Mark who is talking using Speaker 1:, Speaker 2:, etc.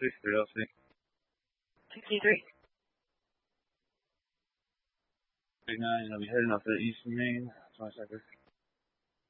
Speaker 1: 3LC.
Speaker 2: 63.
Speaker 1: 39, I'll be heading off the East Main, 20 seconds.